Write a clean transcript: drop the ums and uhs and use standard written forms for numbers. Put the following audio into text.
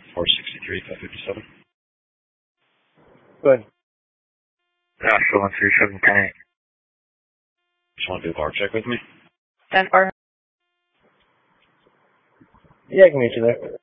463, 557. Good. Joshua 137, Just want to do a bar check with me? 10-4. Yeah, I can meet you there.